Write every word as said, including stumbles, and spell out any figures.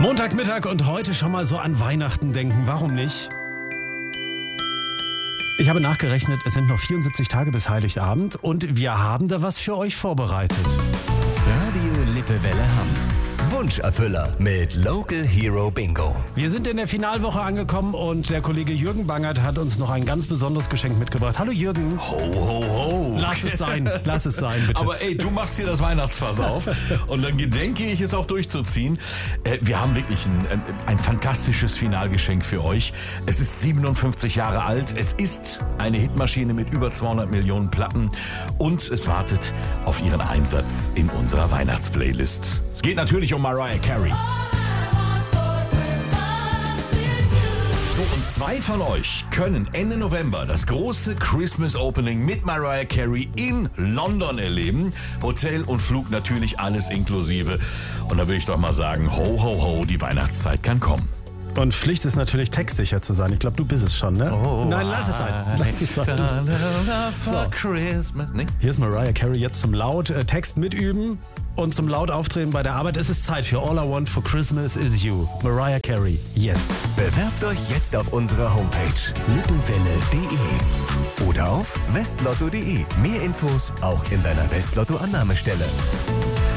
Montagmittag und heute schon mal so an Weihnachten denken. Warum nicht? Ich habe nachgerechnet, es sind noch vierundsiebzig Tage bis Heiligabend und wir haben da was für euch vorbereitet. Radio Lippewelle Hamm. Wunscherfüller mit Local Hero Bingo. Wir sind in der Finalwoche angekommen und der Kollege Jürgen Bangert hat uns noch ein ganz besonderes Geschenk mitgebracht. Hallo Jürgen. Ho, ho, ho. Lass es sein, lass es sein, bitte. Aber ey, du machst hier das Weihnachtsfass auf und dann gedenke ich es auch durchzuziehen. Äh, wir haben wirklich ein, ein, ein fantastisches Finalgeschenk für euch. Es ist siebenundfünfzig Jahre alt, es ist eine Hitmaschine mit über zweihundert Millionen Platten und es wartet auf ihren Einsatz in unserer Weihnachtsplaylist. Es geht natürlich um Mariah Carey. So, und zwei von euch können Ende November das große Christmas Opening mit Mariah Carey in London erleben. Hotel und Flug natürlich alles inklusive. Und da will ich doch mal sagen, ho, ho, ho, die Weihnachtszeit kann kommen. Und Pflicht ist natürlich textsicher zu sein. Ich glaube, du bist es schon, ne? Oh, Nein, lass es sein. Lass es sein. So. Christmas. Nee. Hier ist Mariah Carey jetzt zum laut äh, Text mitüben und zum laut auftreten bei der Arbeit. Es ist Zeit für All I Want for Christmas is You. Mariah Carey, jetzt. Bewerbt euch jetzt auf unserer Homepage lippewelle punkt de oder auf westlotto punkt de. Mehr Infos auch in deiner Westlotto-Annahmestelle.